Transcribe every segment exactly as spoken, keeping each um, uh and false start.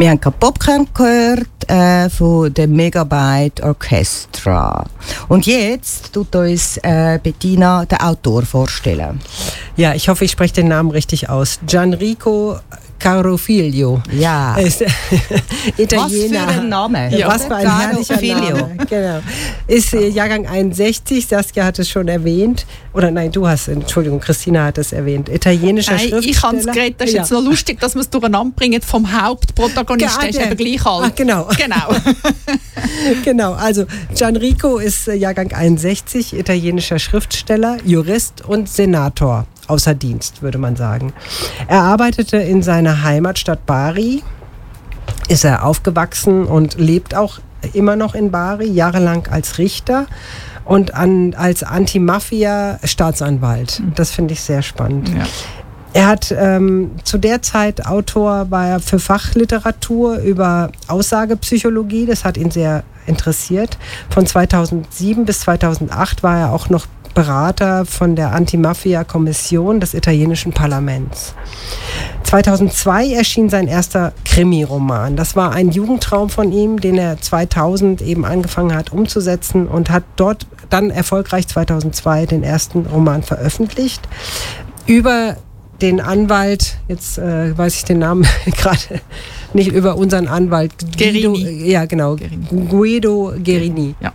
Wir haben gerade Popcorn gehört äh, von dem Megabyte Orchestra. Und jetzt tut uns äh, Bettina den Autor vorstellen. Ja, ich hoffe, ich spreche den Namen richtig aus. Gianrico Carofiglio. Ja. Ist Italiener. Was für ein Name. Ja, was für ein herrlicher Carofiglio. Name. Genau. Ist äh, Jahrgang einundsechzig, Saskia hat es schon erwähnt. Oder nein, du hast, Entschuldigung, Christina hat es erwähnt. Italienischer Nein, Schriftsteller. ich habe es geredet, das ist ja. jetzt noch lustig, dass wir es durcheinander bringen vom Hauptprotagonisten, der ist eben gleich alt. Ach, genau. Genau. Genau, also Gianrico ist äh, Jahrgang einundsechzig, italienischer Schriftsteller, Jurist und Senator. Außer Dienst, würde man sagen. Er arbeitete in seiner Heimatstadt Bari, ist er aufgewachsen und lebt auch immer noch in Bari, jahrelang als Richter und an, als Anti-Mafia-Staatsanwalt. Das finde ich sehr spannend. Ja. Er hat ähm, zu der Zeit Autor war er für Fachliteratur über Aussagepsychologie, das hat ihn sehr interessiert. Von zweitausendsieben bis zweitausendacht war er auch noch Berater von der Anti-Mafia-Kommission des italienischen Parlaments. zweitausendzwei erschien sein erster Krimi-Roman. Das war ein Jugendtraum von ihm, den er zweitausend eben angefangen hat umzusetzen und hat dort dann erfolgreich zweitausendzwei den ersten Roman veröffentlicht. Über den Anwalt, jetzt äh, weiß ich den Namen gerade nicht, über unseren Anwalt Guido, Guerini. ja genau, Guerini. Guido Guerini. Ja.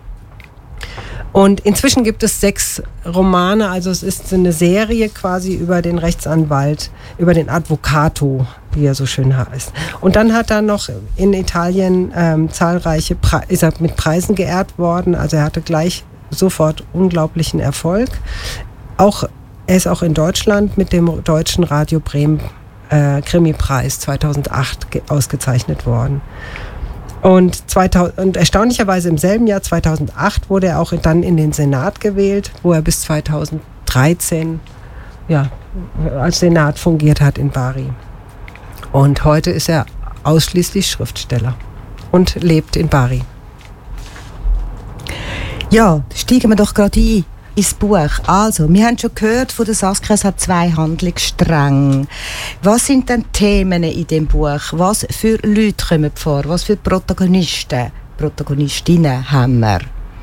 Und inzwischen gibt es sechs Romane, also es ist eine Serie quasi über den Rechtsanwalt, über den Avvocato, wie er so schön heißt. Und dann hat er noch in Italien ähm, zahlreiche, Pre- ist er mit Preisen geehrt worden, also er hatte gleich sofort unglaublichen Erfolg. Auch, er ist auch in Deutschland mit dem Deutschen Radio Bremen äh, Krimi-Preis zweitausendacht ge- ausgezeichnet worden. Und, zweitausend, und erstaunlicherweise im selben Jahr, zweitausendacht, wurde er auch dann in den Senat gewählt, wo er bis zweitausenddreizehn ja, als Senat fungiert hat in Bari. Und heute ist er ausschließlich Schriftsteller und lebt in Bari. Ja, steigen wir doch gerade ein ins Buch. Also, wir haben schon gehört von der Saskia, es hat zwei Handlungsstränge. Was sind denn Themen in dem Buch? Was für Leute kommen vor? Was für Protagonisten, Protagonistinnen haben wir?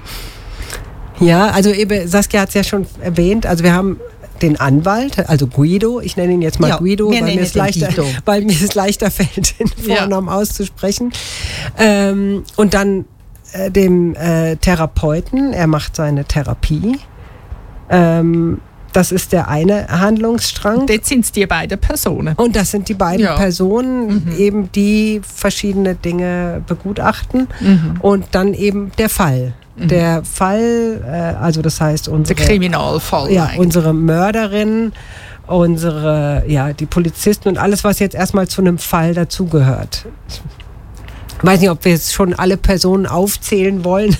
Ja, also eben, Saskia hat es ja schon erwähnt, also wir haben den Anwalt, also Guido, ich nenne ihn jetzt mal Ja, Guido, wir weil nennen mir, es ihn leichter, Guido. weil mir es leichter fällt, den Ja. Vornamen auszusprechen. Ähm, und dann äh, dem äh, Therapeuten, er macht seine Therapie. Ähm, das ist der eine Handlungsstrang. Dort sind es die beiden Personen. Und das sind die beiden Ja. Personen, Mhm. eben die verschiedene Dinge begutachten. Mhm. Und dann eben der Fall. Mhm. Der Fall, äh, also das heißt Der unsere, Kriminalfall. ja, eigentlich. unsere Mörderin, unsere, ja, die Polizisten und alles, was jetzt erstmal zu einem Fall dazugehört. Ich weiß nicht, ob wir jetzt schon alle Personen aufzählen wollen.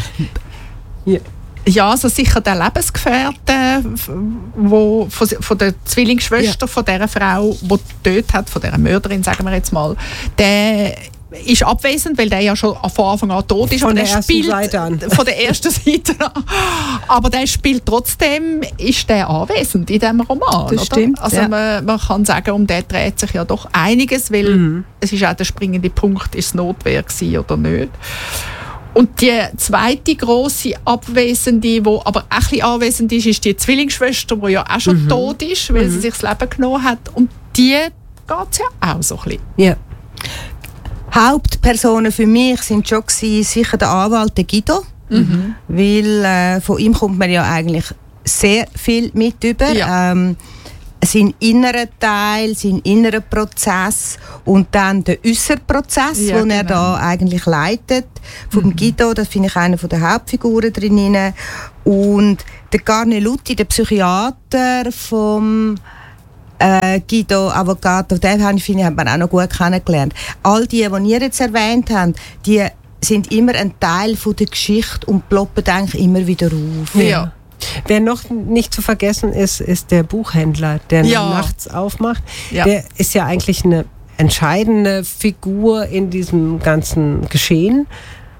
Ja. Ja, also sicher der Lebensgefährte wo, von, von der Zwillingsschwester Ja. von dieser Frau, die getötet hat, von dieser Mörderin, sagen wir jetzt mal, der ist abwesend, weil der ja schon von Anfang an tot ist. Von aber der der ersten spielt, Seite an. Von der ersten Seite an. Aber der spielt trotzdem, ist der anwesend in diesem Roman. Das oder? stimmt, Also ja. man, man kann sagen, um den dreht sich ja doch einiges, weil Mhm. es ist auch der springende Punkt, ist es Notwehr gewesen oder nicht. Und die zweite grosse Abwesende, die aber auch ein bisschen anwesend ist, ist die Zwillingsschwester, die ja auch schon Mhm. tot ist, weil Mhm. sie sich das Leben genommen hat. Und die geht es ja auch so ein bisschen. Ja. Hauptpersonen für mich sind schon gewesen, sicher der Anwalt, der Guido. Mhm. Weil äh, von ihm kommt man ja eigentlich sehr viel mit über. Ja. Ähm, sein innerer Teil, sein innerer Prozess und dann der äußere Prozess, Ja, den er genau. da eigentlich leitet. Vom Guido, das finde ich eine der Hauptfiguren drin. Und der Carnelutti, der Psychiater vom äh, Guido Avvocato, den habe ich, finde ich, hat man auch noch gut kennengelernt. All die, die ihr jetzt erwähnt habt, die sind immer ein Teil von der Geschichte und ploppen eigentlich immer wieder auf. Ja. Wer noch nicht zu vergessen ist, ist der Buchhändler, der Ja. nachts aufmacht. Ja. Der ist ja eigentlich eine entscheidende Figur in diesem ganzen Geschehen.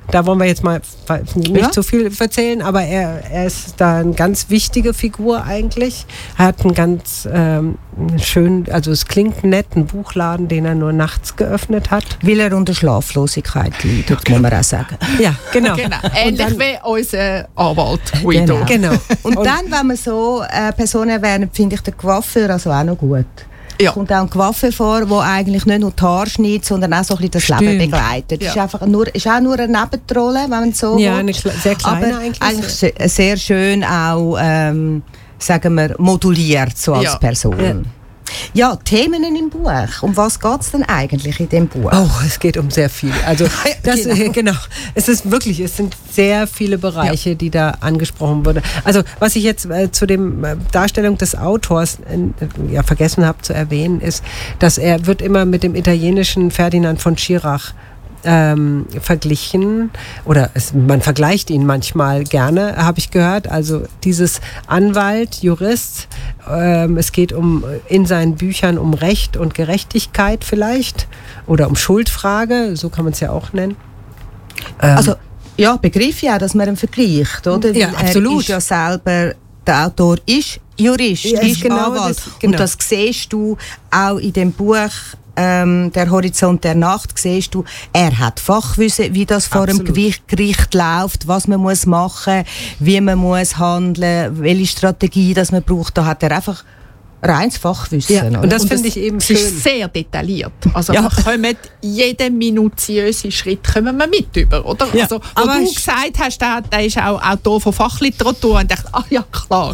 Da wollen wir jetzt mal nicht Ja. so viel erzählen, aber er, er ist da eine ganz wichtige Figur eigentlich. Er hat einen ganz ähm, schönen, also es klingt nett, einen Buchladen, den er nur nachts geöffnet hat. Weil er unter Schlaflosigkeit leidet, muss man auch sagen. Ja, genau. Genau. Und Ähnlich dann- wie unser Anwalt Guido. Genau. Genau. Und dann, wenn man so äh, Personen erwähnt, finde ich den Coiffeur also auch noch gut. Ja. Es kommt auch ein Coiffeur vor, der eigentlich nicht nur die Haare schneidet, sondern auch so ein bisschen das Stimmt. Leben begleitet. Ja. Ist, einfach nur, ist auch nur eine Nebenrolle, wenn man so Ja, will. eine kle- sehr kleine Aber eigentlich. eigentlich se- sehr schön auch, ähm, sagen wir, moduliert so als Ja. Person. Ja. Ja, Themen im Buch. Um was geht es denn eigentlich in dem Buch? Oh, es geht um sehr viel. Also das, Genau. genau. genau. Es ist wirklich, es sind sehr viele Bereiche, die da angesprochen wurden. Also was ich jetzt äh, zu dem äh, Darstellung des Autors äh, ja, vergessen habe zu erwähnen, ist, dass er wird immer mit dem italienischen Ferdinand von Schirach ähm, verglichen oder es, man vergleicht ihn manchmal gerne, habe ich gehört. Also dieses Anwalt, Jurist, ähm, es geht um in seinen Büchern um Recht und Gerechtigkeit vielleicht oder um Schuldfrage, so kann man es ja auch nennen. Ähm, Also, ja, begriff ja, dass man ihn vergleicht, oder? Ja, Weil absolut. Er ist ja selber, der Autor ist Jurist, Ja, ist genau Anwalt. das- genau. Und das siehst du auch in dem Buch ähm, «Der Horizont der Nacht», siehst du, er hat Fachwissen, wie das vor dem Absolut. Gericht, Gericht läuft, was man muss machen, wie man muss handeln, welche Strategie das man braucht. Da hat er einfach reines Fachwissen. ja, oder? und das Und finde es- ich eben Es schön. ist sehr detailliert. Also Ja. wir kommen jeden minutiösen Schritt kommen wir mit über, oder? Ja, Also, wo aber du ich- gesagt hast, der, der ist auch Autor von Fachliteratur und dachte, ach ja, klar.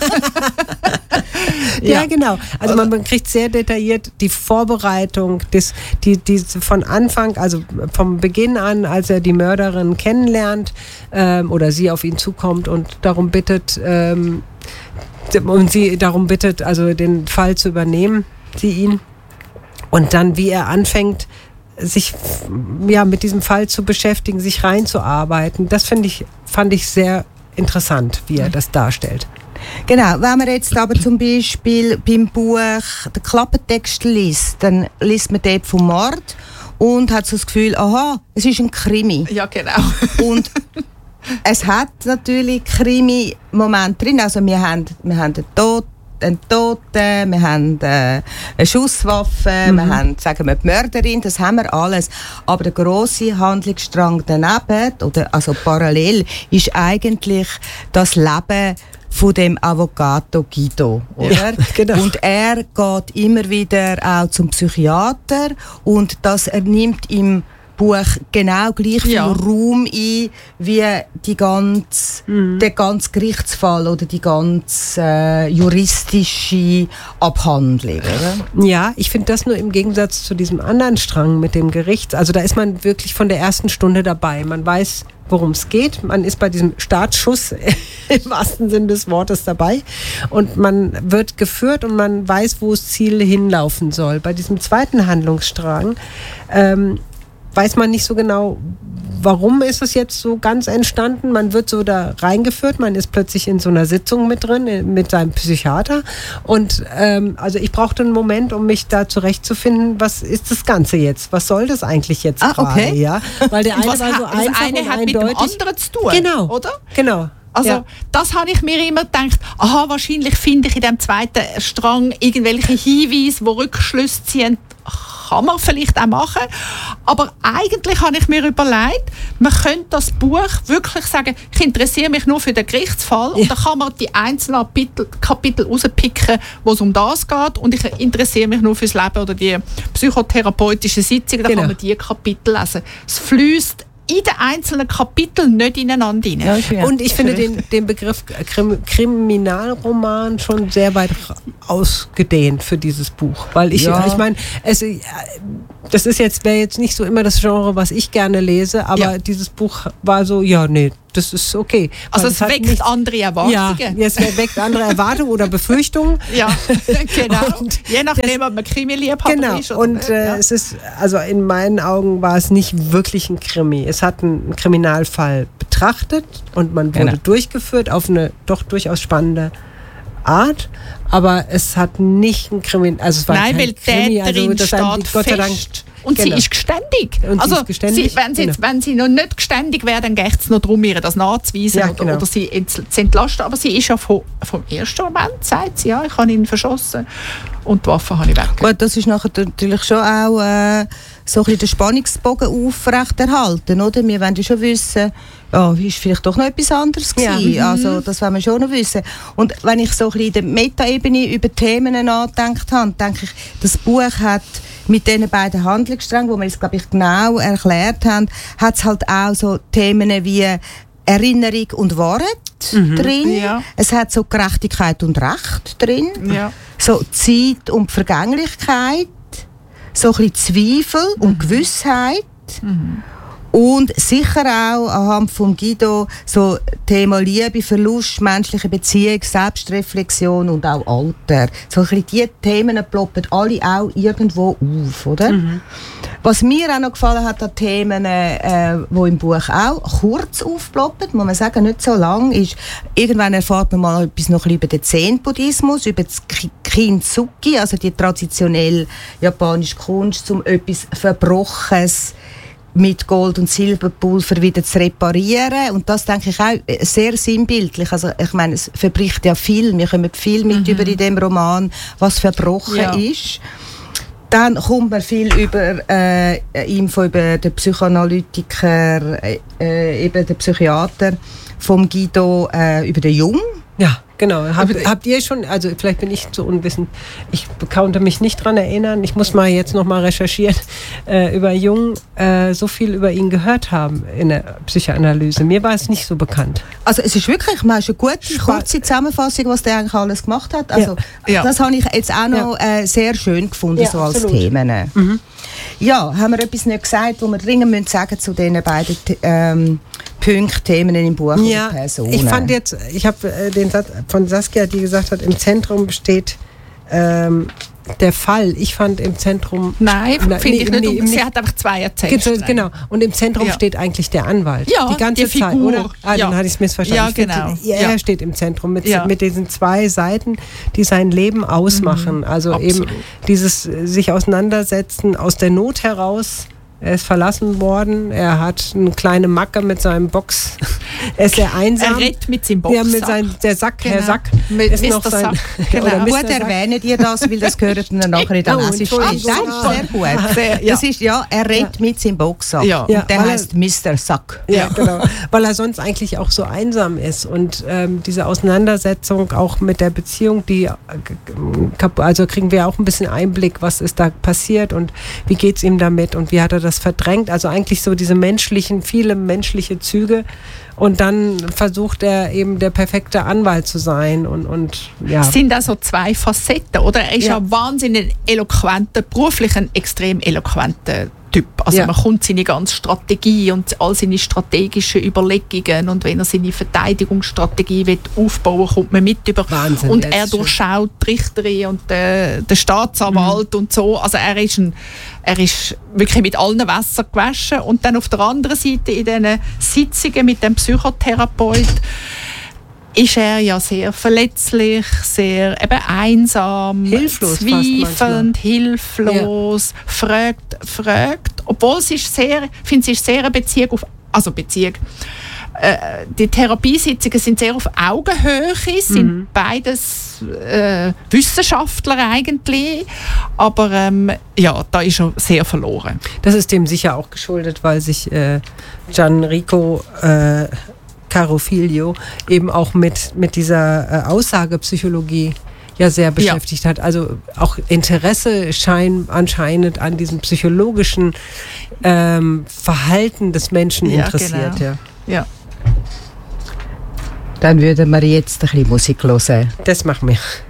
Ja, genau. Also man, man kriegt sehr detailliert die Vorbereitung, des, die, die von Anfang, also vom Beginn an, als er die Mörderin kennenlernt ähm, oder sie auf ihn zukommt und darum bittet, ähm, und sie darum bittet, also den Fall zu übernehmen, sie ihn. Und dann, wie er anfängt, sich ja, mit diesem Fall zu beschäftigen, sich reinzuarbeiten, das finde ich, fand ich sehr interessant, wie er das darstellt. Genau, wenn man jetzt aber zum Beispiel beim Buch den Klappentext liest, dann liest man dort vom Mord und hat so das Gefühl, aha, es ist ein Krimi. Ja, genau. Und es hat natürlich Krimi-Momente drin. Also wir haben, wir haben einen Tod, einen Toten, wir haben äh, eine Schusswaffe, wir haben, sagen wir, die Mörderin, das haben wir alles. Aber der grosse Handlungsstrang daneben, oder also parallel, ist eigentlich das Leben von dem Avvocato Guido, oder? Ja, genau. Und er geht immer wieder auch zum Psychiater und das er nimmt im Buch genau gleich viel Ja. Raum ein wie die ganze, der ganze Gerichtsfall oder die ganze äh, juristische Abhandlung, oder? Ja, ich finde das nur im Gegensatz zu diesem anderen Strang mit dem Gericht. Also da ist man wirklich von der ersten Stunde dabei. Man weiß, worum es geht. Man ist bei diesem Startschuss im wahrsten Sinn des Wortes dabei. Und man wird geführt und man weiß, wo das Ziel hinlaufen soll. Bei diesem zweiten Handlungsstrang ähm, weiß man nicht so genau, warum ist es jetzt so ganz entstanden. Man wird so da reingeführt, man ist plötzlich in so einer Sitzung mit drin, äh, mit seinem Psychiater. Und ähm, also ich brauchte einen Moment, um mich da zurechtzufinden, was ist das Ganze jetzt? Was soll das eigentlich jetzt Ah, gerade? okay. Ja? Weil der Und eine was war so hat, das einfach eine und hat mit dem eindeutig. anderen zu tun, Genau. oder? Genau. Also ja. das habe ich mir immer gedacht, aha, wahrscheinlich finde ich in dem zweiten Strang irgendwelche Hinweise, die Rückschlüsse ziehen, kann man vielleicht auch machen. Aber eigentlich habe ich mir überlegt, man könnte das Buch wirklich sagen, ich interessiere mich nur für den Gerichtsfall Ja. und dann kann man die einzelnen Kapitel, Kapitel rauspicken, wo es um das geht und ich interessiere mich nur fürs Leben oder die psychotherapeutische Sitzung, dann Genau. kann man die Kapitel lesen. Es fließt in den einzelnen Kapiteln nicht ineinander rein. ist ja- Und ich finde den, den Begriff Krim, Kriminalroman schon sehr weit ausgedehnt für dieses Buch. Weil ich, Ja. ich meine, es, äh, das ist jetzt, wäre jetzt nicht so immer das Genre, was ich gerne lese, aber Ja. dieses Buch war so, ja, nee, das ist okay. Also Weil es hat weckt nichts- andere ja, Erwartungen. es weckt andere Erwartungen oder Befürchtungen. Ja, genau. Und Je nachdem, ob man Krimi-Liebhaber Genau, ist oder und nicht. äh, ja. es ist, also in meinen Augen war es nicht wirklich ein Krimi. Es hat einen Kriminalfall betrachtet und man wurde Genau. durchgeführt auf eine doch durchaus spannende Art, aber es hat nicht ein Krimi, also es war Nein, kein weil die Krimi, also Täterin das steht haben die Gott sei Dank fest und genau. sie ist geständig. Und also sie ist geständig, sie, wenn, sie jetzt, genau. wenn sie noch nicht geständig wäre, dann geht es noch darum, ihr das nachzuweisen Ja, oder, genau. oder sie ent- zu entlasten. Aber sie ist ja vom, vom ersten Moment, sagt sie, ja, ich habe ihn verschossen und die Waffe habe ich weg. Gut, das ist nachher natürlich schon auch äh, so ein bisschen den Spannungsbogen aufrechterhalten, oder? Wir wollen ja schon wissen, ja, ist vielleicht doch noch etwas anderes gewesen. Ja. Also das wollen wir schon noch wissen. Und wenn ich so ein bisschen in der Metaebene über Themen nachgedacht habe, denke ich, das Buch hat mit diesen beiden Handlungssträngen, die wir jetzt, glaube ich, genau erklärt haben, hat es halt auch so Themen wie Erinnerung und Wahrheit mhm. drin. Ja. Es hat so Gerechtigkeit und Recht drin. Ja. So Zeit und Vergänglichkeit, so ein bisschen Zweifel mhm. und Gewissheit. Mhm. Und sicher auch anhand von Guido so Thema Liebe, Verlust, menschliche Beziehung, Selbstreflexion und auch Alter. So ein bisschen diese Themen ploppen alle auch irgendwo auf, oder? Mhm. Was mir auch noch gefallen hat an Themen, äh, die im Buch auch kurz aufploppen, muss man sagen, nicht so lang, ist, irgendwann erfährt man mal etwas noch über den Zen-Buddhismus, über das Kintsugi, also die traditionelle japanische Kunst, um etwas Verbrochenes mit Gold- und Silberpulver wieder zu reparieren. Und das denke ich auch sehr sinnbildlich. Also ich meine, es verbricht ja viel. Wir kommen viel mit mhm. über in dem Roman, was verbrochen ja. ist. Dann kommt man viel über äh, Info über den Psychoanalytiker, äh, eben den Psychiater vom Guido, äh, über den Jung. Ja, genau. Hab, habt ihr schon, also vielleicht bin ich zu unwissend, ich konnte mich nicht dran erinnern, ich muss mal jetzt noch mal recherchieren, äh, über Jung, äh, so viel über ihn gehört haben in der Psychoanalyse. Mir war es nicht so bekannt. Also es ist wirklich, man ist eine gute, kurze Zusammenfassung, was der eigentlich alles gemacht hat. Also ja. das habe ich jetzt auch noch ja. äh, sehr schön gefunden, ja, so als absolut. Themen. Mhm. Ja, haben wir etwas nicht gesagt, wo wir dringend müssen sagen zu diesen beiden ähm, Punkten, Themen im Buch ja, und Personen? Ich fand jetzt, ich habe äh, den Satz von Saskia, die gesagt hat, im Zentrum steht ähm, der Fall. Ich fand im Zentrum... Nein, na, finde nee, ich nicht. nee, Sie nicht. hat einfach zwei Erzählstränge. Genau. Und im Zentrum ja. steht eigentlich der Anwalt. Ja, die ganze die Figur. Zeit, oder? Ah, ja. dann hatte ich es missverstanden. Ja, ich genau. Finde, er ja. steht im Zentrum mit, ja. mit diesen zwei Seiten, die sein Leben ausmachen. Mhm. Also Absolut. eben dieses sich auseinandersetzen aus der Not heraus. Er ist verlassen worden, er hat eine kleine Macke mit seinem Box, er ist sehr einsam. Er redet mit seinem Boxsack. Ja, mit seinem, der Sack, genau. Herr Sack. Mit ist Mister noch sein, Sack. Genau. Oder gut, erwähnt ihr das, weil das gehört dann nachher in der Oh, Lesung. Das ist sehr gut. Sehr, ja. Das ist, ja, er redet ja. mit seinem Boxsack. Ja. Und der Ja, heißt Mister Sack. Ja, genau. Weil er sonst eigentlich auch so einsam ist. Und ähm, diese Auseinandersetzung auch mit der Beziehung, die äh, also kriegen wir auch ein bisschen Einblick, was ist da passiert und wie geht es ihm damit und wie hat er das verdrängt. Also eigentlich so diese menschlichen, viele menschliche Züge. Und dann versucht er eben der perfekte Anwalt zu sein. Und, und, ja. Es sind also zwei Facetten, oder? Er ist ja, ja wahnsinnig eloquenter, beruflich ein extrem eloquenter Typ. Also ja. man kommt seine ganze Strategie und all seine strategischen Überlegungen und wenn er seine Verteidigungsstrategie will aufbauen, kommt man mit über. Wahnsinn, und er durchschaut die Richterin und den, den Staatsanwalt mhm. und so. Also er ist, ein, er ist wirklich mit allen Wässern gewaschen. Und dann auf der anderen Seite in diesen Sitzungen mit dem Psychotherapeut ist er ja sehr verletzlich, sehr eben einsam, hilflos, zweifelnd, hilflos, ja. fragt, fragt. Obwohl es ist sehr, ich finde, es ist sehr eine Beziehung auf, also Beziehung. Äh, die Therapiesitzungen sind sehr auf Augenhöhe, sind mhm. beides äh, Wissenschaftler eigentlich, aber ähm, ja, da ist er sehr verloren. Das ist dem sicher auch geschuldet, weil sich äh, Gianrico äh, Carofiglio eben auch mit, mit dieser äh, Aussagepsychologie ja sehr beschäftigt ja. hat. Also auch Interesse scheint anscheinend an diesem psychologischen ähm, Verhalten des Menschen ja, interessiert. Genau. Ja. Ja. Dann würden wir jetzt ein bisschen Musik hören. Das machen wir.